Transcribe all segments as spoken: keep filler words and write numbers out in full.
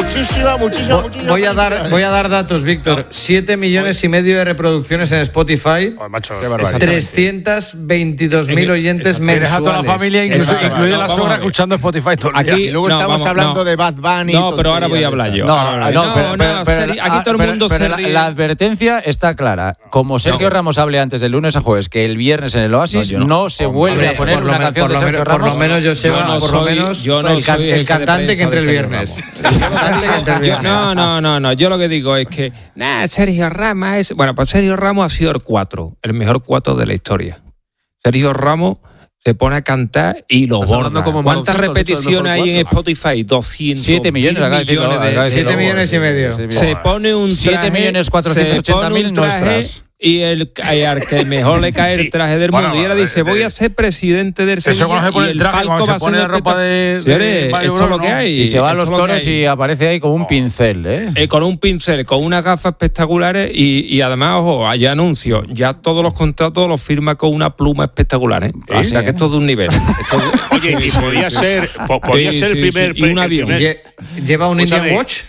muchísima, muchísima, muchísima. Voy a dar, voy a dar datos, Víctor. Siete millones y medio de reproducciones en Spotify. Oh, macho, trescientos veintidós mil oyentes mensuales. A toda la familia, incluso, incluida la sobra, escuchando Spotify todo el día. Aquí, y luego no, estamos vamos, hablando no. de Bad Bunny. No, pero ahora voy a hablar yo. No, no, no, pero, no, pero, pero, seri- aquí todo el mundo pero, se pero ríe. La, la advertencia está clara. Como Sergio no. Ramos hable antes del lunes a jueves que el viernes en el Oasis, no, no. no se vuelve Hombre, a poner una canción de Sergio Ramos. Por lo menos, Joseba, por lo menos el cantante que entre el viernes. No, no, no, no. Yo lo que digo es que, nah, Sergio Ramos es. Bueno, pues Sergio Ramos ha sido el cuatro, el mejor cuatro de la historia. Sergio Ramos se pone a cantar y lo borda. ¿Cuántas repeticiones hay en Spotify? doscientos. siete millones, millones de, siete millones y medio. Se pone un traje. siete millones cuatrocientos ochenta mil nuestras. Y el, al que mejor le cae el sí. traje del mundo. Bueno, y ahora dice, voy a ser presidente del Sevilla. Eso cuando se pone y el traje, palco va se pone la ropa de... de, de, de esto es lo que hay. Y se va a los toros y aparece ahí con un pincel, ¿eh? eh con un pincel, con unas gafas espectaculares y, y además, ojo, hay anuncios. Ya todos los contratos los firma con una pluma espectacular, ¿eh? ¿Sí? O sea, que esto es de un nivel. Oye, y podría ser, podría sí, ser sí, el primer... Sí, y un avión. Primer, ¿Lleva un Indian Watch?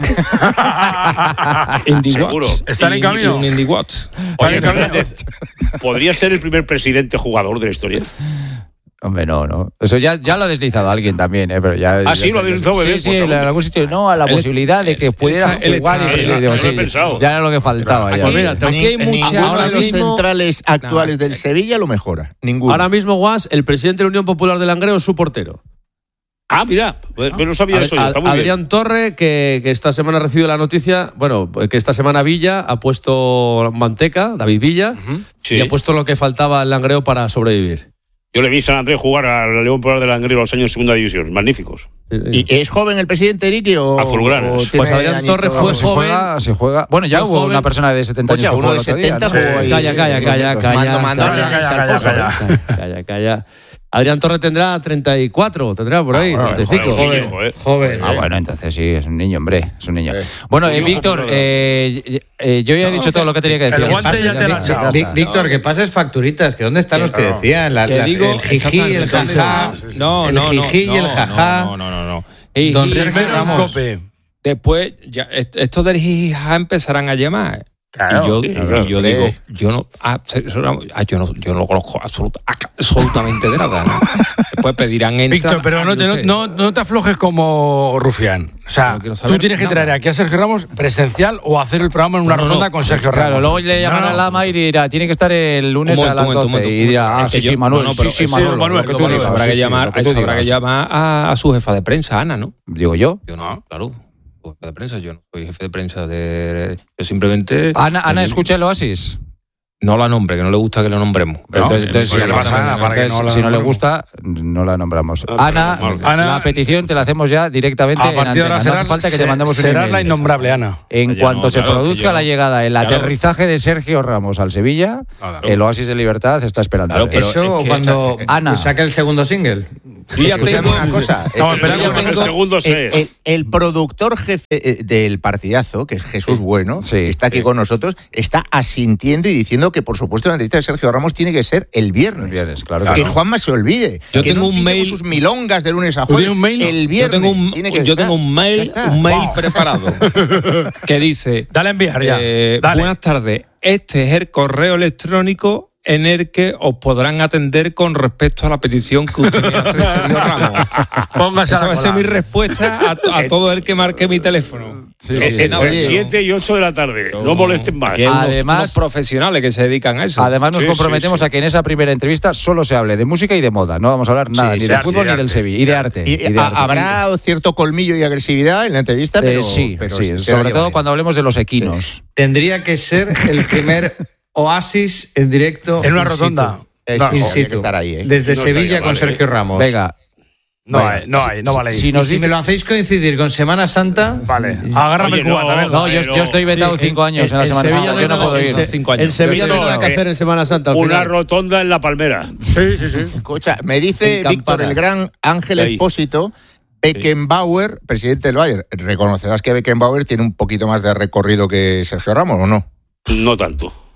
Seguro. ¿Están en camino? Un Indie Watch. Oye, Fernández, ¿podría ser el primer presidente jugador de la historia? Hombre, no, no. Eso ya, ya lo ha deslizado alguien también, ¿eh? Pero ya, ah, ya sí, lo ha deslizado. Sí, sí, en algún sitio. No, a la posibilidad de que pudiera el, jugar. el, y el, digo, el, sí, el, ya era lo que faltaba. Pues mira, ya. aquí Ni, hay mucha, ninguno ahora de los mismo, centrales actuales no, del Sevilla lo mejora. Ninguno. Ahora mismo, Guas, el presidente de la Unión Popular de Langreo es su portero. Ah, mira, pues no sabía Ad, eso. Está muy Adrián bien. Torre, que, que esta semana ha recibido la noticia, bueno, que esta semana Villa ha puesto Manteca, David Villa, uh-huh. sí. y ha puesto lo que faltaba en Langreo para sobrevivir. Yo le vi a San Andrés jugar al León Popular de Langreo los años de segunda división, magníficos. ¿Y es joven el presidente Ricky o, a fulgranes? Pues Adrián Torre fue se joven. Juega, se juega. Bueno, ya hubo joven. Una persona de setenta años. Oye, uno de setenta jugó ahí. Calla, calla, calla, calla. Mando, calla, calla, calla, calla, calla. Adrián Torre tendrá treinta y cuatro, tendrá por ahí, ah, treinta y cinco. Joven, joven, joven. Ah, bueno, entonces sí, es un niño, hombre, es un niño. Eh. Bueno, eh, Víctor, eh, eh, yo ya he dicho no, todo lo que tenía que decir. El guante ya te lo ha echado. Víctor, que pases facturitas, que dónde están los que decían, la, las, digo, el jiji, el jajá, no, no, el jiji no, y el jajá. No, no, no, no. Y, Don Sergio Ramos. Después, ya, estos del jiji jajá empezarán a llamar. Claro, y yo, sí, claro, y yo digo, yo no, ah, yo no, yo no lo conozco absolut, absolutamente de nada, ¿no? Después pedirán entrada. Víctor, pero no te, no, no, no te aflojes como Rufián. O sea, tú tienes que traer aquí a Sergio Ramos presencial o hacer el programa en una no, rotonda no, con Sergio Ramos. Claro, luego le llamará no, no. a Lama y dirá, tiene que estar el lunes momento, a las momento, doce. momento, y dirá, ah, sí, sí, Manuel, no, no, sí, sí, Manuel. Manuel, lo que tú digas, habrá que llamar, habrá que llamar a su jefa de prensa, Ana, ¿no? Digo yo. Yo no, claro. Jefe de prensa, yo no soy jefe de prensa de... Yo simplemente... Ana, Ana ¿escucha el Oasis? No la nombre, que no le gusta que lo nombremos. No, entonces, entonces, si, no pasa nada, para entonces, que no la si no le gusta, no la nombramos. No, Ana, Ana, la petición te la hacemos ya directamente en antena. No hace falta que te mandemos un email. Serás la innombrable, Ana. En ya cuanto no, se claro, produzca yo, la llegada, el claro. aterrizaje de Sergio Ramos al Sevilla, claro. el Oasis de Libertad está esperando. Claro, eso es que, cuando Ana saque el segundo single. Yo ya tengo una cosa. No, el, el, el, segundo el, el, el productor jefe del partidazo, que es Jesús Bueno, sí, está aquí sí. con nosotros, está asintiendo y diciendo que, por supuesto, la entrevista de Sergio Ramos tiene que ser el viernes. El viernes, claro. Que claro. Juanma se olvide. Yo que tengo no un mail. sus milongas de lunes a jueves. Un mail? El viernes. Yo tengo un, tiene que yo estar. tengo un mail, un mail wow. preparado que dice: Dale a enviar ya. Eh, Dale. Buenas tardes. Este es el correo electrónico en el que os podrán atender con respecto a la petición que usted me hace de Sergio Ramos. Póngase Esa a va a ser mi respuesta a, a todo el que marque mi teléfono. Sí, sí, sí, entre siete y ocho de la tarde. No, no molesten más. Además, los profesionales que se dedican a eso. Además, nos sí, comprometemos sí, sí. a que en esa primera entrevista solo se hable de música y de moda. No vamos a hablar nada, sí, ni de de arte, fútbol de ni del arte. Sevilla. Y de arte. Y, y de a, arte. Habrá cierto colmillo y agresividad en la entrevista, pero. Eh, sí, pero sí, sí, sobre todo cuando hablemos de los equinos. Sí. Tendría que ser el primer Oasis en directo. En una rotonda. Eh, no, sí, in sí, situ. Que estar ahí, ¿eh? Desde no Sevilla estaría, con vale. Sergio Ramos. Venga. No Venga. hay, no hay, no vale. Si, Si, nos si me lo hacéis coincidir con Semana Santa. Vale, agárrame Oye, el cubata, no, venga. No, yo, yo estoy vetado Sí, cinco años en, en la Semana Sevilla Santa. no Yo no nada, puedo ir. en cinco años. En Sevilla no hay no, nada que eh, hacer en Semana Santa. Al Una final. rotonda en la Palmera. Sí, sí, sí. Escucha, me dice En Víctor, Campana. el gran Ángel Ahí. Expósito, Beckenbauer, presidente del Bayern. Reconocerás que Beckenbauer tiene un poquito más de recorrido que Sergio Ramos, ¿o no? No tanto.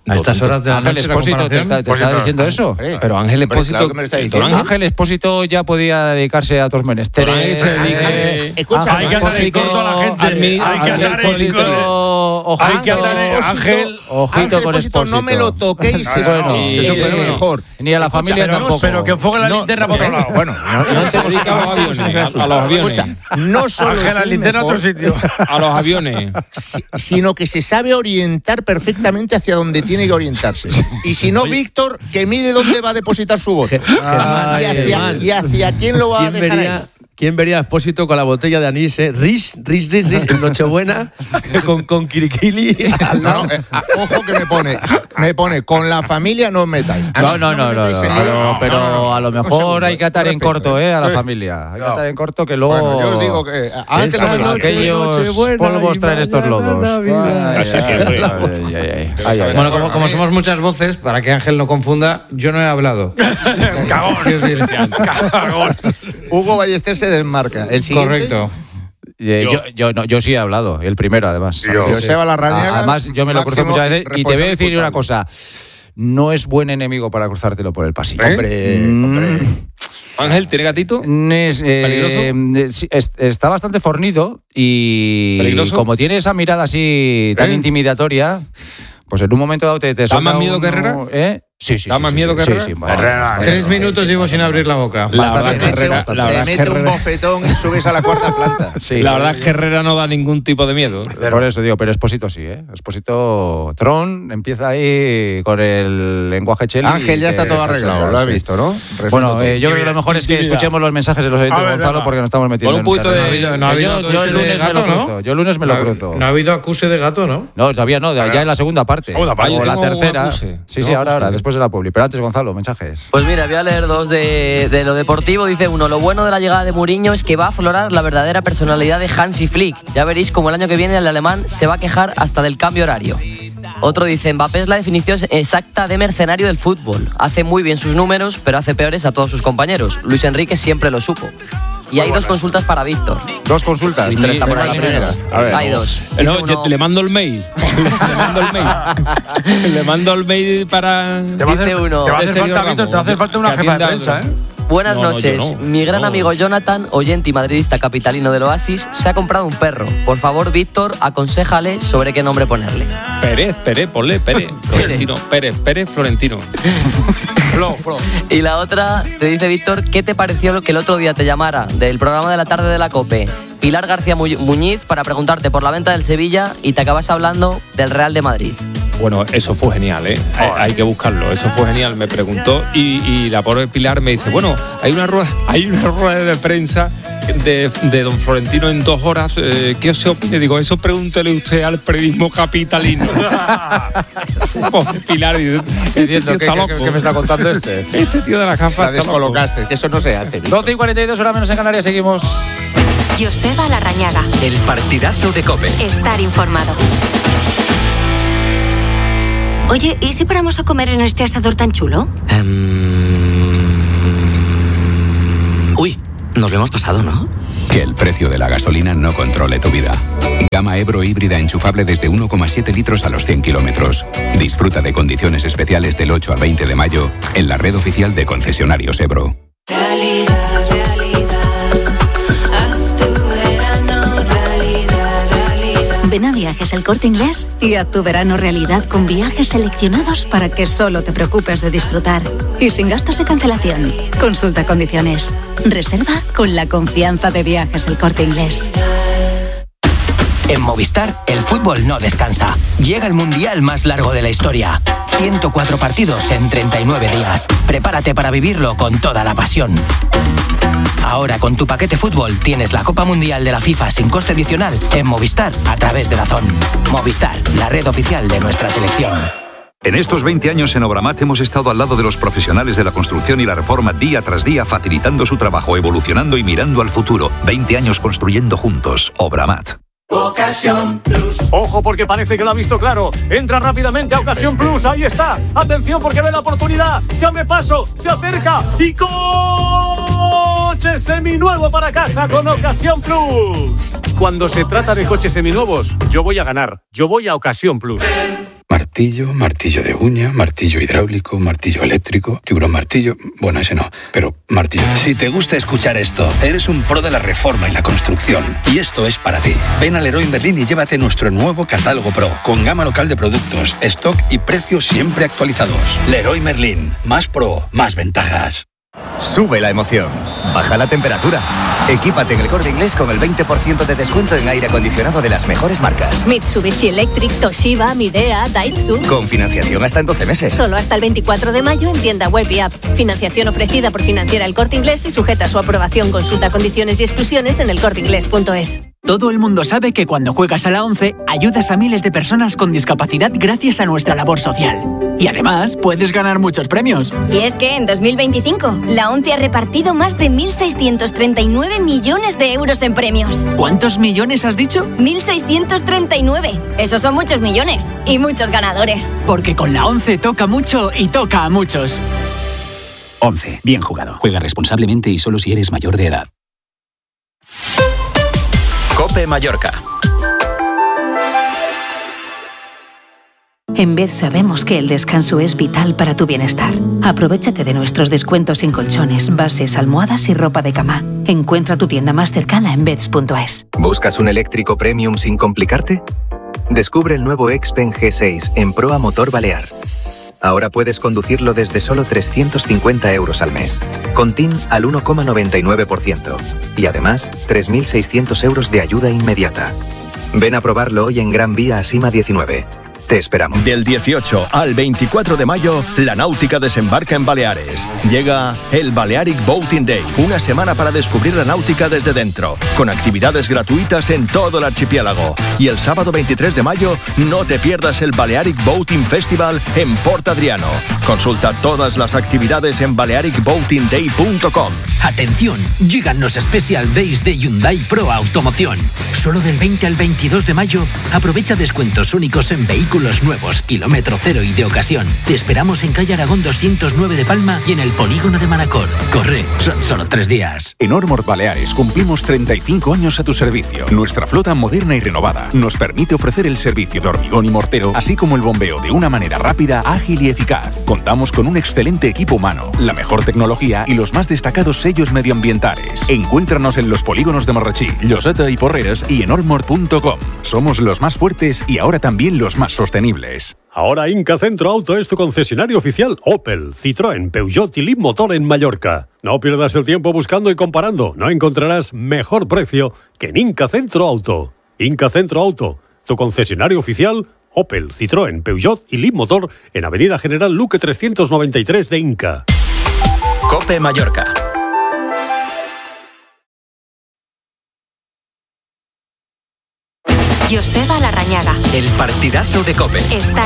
A estas horas de la Ángel noche, Expósito te está, te está diciendo eso. Pero Ángel Expósito, claro Ángel Expósito ya podía dedicarse a otros menesteres. Escucha, hay que andar en corto a la gente. Hay que andar en corto. Hay que andar en Ángel. Ojito con Expósito. No me lo toquéis, es el mejor. Ni a la familia tampoco. Pero que enfoque la linterna por otro lado. Bueno, no hacemos a los aviones. A los aviones. No solo Ángel, la linterna a otro sitio. A los aviones. Sino que se sabe orientar perfectamente hacia donde tiene que orientarse. Y si no, Víctor, que mire dónde va a depositar su voto. Ay, y, hacia, y hacia quién lo va a dejar vería, ahí. ¿Quién vería a Expósito con la botella de anís, eh? Rish, Rish, Rish, Rish, en Nochebuena, con, con Kirikili al lado. No, no, eh, ojo que me pone, me pone, con la familia no os metáis. No, no, no, no, no, pero a lo mejor hay que atar en corto, ¿eh? A la familia. Hay que atar en corto que luego. Bueno, yo os digo que Ángel no me lo aquellos polvos traen estos lodos. Bueno, como, como somos muchas voces, para que Ángel no confunda, yo no he hablado. Cagón. Cagón. Hugo Ballester se desmarca. El siguiente. Correcto. Eh, yo, yo, no, yo sí he hablado, el primero además. Yo. Joseba Larrañaga, además, yo me lo cruzo muchas veces y te voy a decir una cosa. No es buen enemigo para cruzártelo por el pasillo. ¿Eh? Hombre, mm. hombre. Ángel, ¿tiene gatito? Es, eh, ¿Peligroso? Sí, es, está bastante fornido y ¿Peligroso? Como tiene esa mirada así tan ¿Eh? intimidatoria, pues en un momento dado te, te ¿Da más suelta miedo un- que Herrera? ¿Eh? Sí, sí. ¿Da sí, más sí, miedo sí, que sí, Herrera? sí, bastante, Herrera, bastante, Tres bastante. minutos llevo sin abrir la boca. La Bastante, verdad que Te mete, Herrera- un, la te verdad mete que un Herrera- bofetón y subes a la cuarta planta. Sí, La verdad es que Herrera no da ningún tipo de miedo. Por eso digo, pero Expósito sí, ¿eh? Expósito Tron empieza ahí con el lenguaje cheli. Ángel ya y está que todo se arreglado, acerca, lo has sí. visto, ¿no? Bueno, eh, yo creo que lo mejor es que Intimidad. escuchemos los mensajes de los oyentes A de ver, Gonzalo venga. porque nos estamos metiendo Con un en poquito terreno. de- No ha Yo- habido yo, acuse el de lunes me gato, lo ¿no? cruzo. Yo el lunes me lo cruzo. No ha habido acuse de gato, ¿no? No, todavía no, de- ya en la segunda parte. Segunda parte. O Yo la tengo un tercera. acuse. Sí, sí, No, ahora, ahora, acuse. después de la publi. Pero antes, Gonzalo, mensajes. Pues mira, voy a leer dos de, de lo deportivo. Dice uno, lo bueno de la llegada de Mourinho es que va a aflorar la verdadera personalidad de Hansi Flick. Ya veréis como el año que viene el alemán se va a quejar hasta del cambio horario. Otro dice, Mbappé es la definición exacta de mercenario del fútbol. Hace muy bien sus números, pero hace peores a todos sus compañeros. Luis Enrique siempre lo supo. Y hay dos consultas para Víctor. Dos consultas. Víctor está por ahí Ni- primero. A ver, Hay no. dos. Eh, no, Dice yo uno- le mando el mail. Le mando el mail. Le mando el mail para. Te va a hacer, Dice uno, te va a de hacer Sergio falta, Víctor, te va a hacer Ramos, falta una que jefa de atienda- prensa, ¿eh? Buenas No, no, noches. yo no. Mi gran No. amigo Jonathan, oyente y madridista capitalino del Oasis, se ha comprado un perro. Por favor, Víctor, aconséjale sobre qué nombre ponerle. Pérez, Pérez, ponle Pérez. Florentino, Pérez, Pérez, Florentino. Flo, Flo. Y la otra, te dice Víctor, ¿qué te pareció lo que el otro día te llamara del programa de la tarde de la COPE Pilar García Mu- Muñiz para preguntarte por la venta del Sevilla y te acabas hablando del Real de Madrid? Bueno, eso fue genial, ¿eh? Hay, hay que buscarlo. Eso fue genial. Me preguntó y, y la pobre Pilar me dice, bueno, hay una rueda, hay una rueda de prensa de, de don Florentino en dos horas. Eh, ¿Qué se opina? Digo, eso pregúntele usted al periodismo capitalino. Pobre Pilar. Dice, este Entiendo, tío ¿qué, está qué- loco. qué me está contando este? Este tío de la La gafa está loco. descolocaste, que eso no se hace. doce y cuarenta y dos, hora menos en Canarias, seguimos. Joseba Larrañaga. El partidazo de COPE. Estar informado. Oye, ¿y si paramos a comer en este asador tan chulo? Um... Uy, nos lo hemos pasado, ¿no? Que el precio de la gasolina no controle tu vida. Gama Ebro híbrida enchufable desde uno coma siete litros a los cien kilómetros. Disfruta de condiciones especiales del ocho al veinte de mayo en la red oficial de concesionarios Ebro. Realidad, realidad, haz tu verano, realidad, realidad. Ven a Viajes El Corte Inglés y haz tu verano realidad con viajes seleccionados para que solo te preocupes de disfrutar. Y sin gastos de cancelación. Consulta condiciones. Reserva con la confianza de Viajes El Corte Inglés. En Movistar, el fútbol no descansa. Llega el mundial más largo de la historia. ciento cuatro partidos en treinta y nueve días. Prepárate para vivirlo con toda la pasión. Ahora con tu paquete fútbol tienes la Copa Mundial de la FIFA sin coste adicional en Movistar a través de Dazón. Movistar, la red oficial de nuestra selección. En estos veinte años en Obramat hemos estado al lado de los profesionales de la construcción y la reforma día tras día, facilitando su trabajo, evolucionando y mirando al futuro. veinte años construyendo juntos. Obramat. Ocasión Plus. Ojo porque parece que lo ha visto claro. Entra rápidamente a Ocasión Plus. Ahí está. Atención porque ve la oportunidad. Se abre paso. Se acerca. Y coche seminuevo para casa con Ocasión Plus. Cuando se trata de coches seminuevos, yo voy a ganar. Yo voy a Ocasión Plus. Marta. martillo, martillo de uña, martillo hidráulico, martillo eléctrico, tiburón martillo... Bueno, ese no, pero martillo... Si te gusta escuchar esto, eres un pro de la reforma y la construcción. Y esto es para ti. Ven a Leroy Merlin y llévate nuestro nuevo catálogo Pro, con gama local de productos, stock y precios siempre actualizados. Leroy Merlin. Más pro, más ventajas. Sube la emoción, baja la temperatura. Equípate en el Corte Inglés con el veinte por ciento de descuento en aire acondicionado de las mejores marcas. Mitsubishi Electric, Toshiba, Midea, Daitsu. Con financiación hasta en doce meses. Solo hasta el veinticuatro de mayo en tienda web y app. Financiación ofrecida por Financiera El Corte Inglés y sujeta a su aprobación. Consulta condiciones y exclusiones en el corte inglés punto es. Todo el mundo sabe que cuando juegas a la ONCE, ayudas a miles de personas con discapacidad gracias a nuestra labor social. Y además, puedes ganar muchos premios. Y es que en dos mil veinticinco, la ONCE ha repartido más de mil seiscientos treinta y nueve millones de euros en premios. ¿Cuántos millones has dicho? mil seiscientos treinta y nueve. Esos son muchos millones. Y muchos ganadores. Porque con la ONCE toca mucho y toca a muchos. ONCE. Bien jugado. Juega responsablemente y solo si eres mayor de edad. COPE Mallorca. En Bed sabemos que el descanso es vital para tu bienestar. Aprovéchate de nuestros descuentos en colchones, bases, almohadas y ropa de cama. Encuentra tu tienda más cercana en beds punto es. ¿Buscas un eléctrico premium sin complicarte? Descubre el nuevo Xpen G seis en Proa Motor Balear. Ahora puedes conducirlo desde solo trescientos cincuenta euros al mes, con T I N al uno coma noventa y nueve por ciento y además tres mil seiscientos euros de ayuda inmediata. Ven a probarlo hoy en Gran Vía Asima diecinueve. Te esperamos. Del dieciocho al veinticuatro de mayo, la náutica desembarca en Baleares. Llega el Balearic Boating Day, una semana para descubrir la náutica desde dentro, con actividades gratuitas en todo el archipiélago. Y el sábado veintitrés de mayo, no te pierdas el Balearic Boating Festival en Port Adriano. Consulta todas las actividades en balearic boating day punto com. Atención, llegan los Special Days de Hyundai Pro Automoción. Solo del veinte al veintidós de mayo, aprovecha descuentos únicos en vehículos nuevos, kilómetro cero y de ocasión. Te esperamos en calle Aragón doscientos nueve de Palma y en el polígono de Manacor. Corre, son solo tres días. En Ormor Baleares cumplimos treinta y cinco años a tu servicio. Nuestra flota moderna y renovada nos permite ofrecer el servicio de hormigón y mortero, así como el bombeo de una manera rápida, ágil y eficaz. Contamos con un excelente equipo humano, la mejor tecnología y los más destacados sellos medioambientales. Encuéntranos en los polígonos de Marrachí, Lloseta y Porreres y en ormor punto com. Somos los más fuertes y ahora también los más sostenibles. Ahora Inca Centro Auto es tu concesionario oficial Opel, Citroën, Peugeot y Leapmotor en Mallorca. No pierdas el tiempo buscando y comparando. No encontrarás mejor precio que en Inca Centro Auto. Inca Centro Auto, tu concesionario oficial Opel, Citroën, Peugeot y Leapmotor en Avenida General Luque trescientos noventa y tres de Inca. COPE Mallorca. Joseba Larrañaga. El partidazo de COPE. Está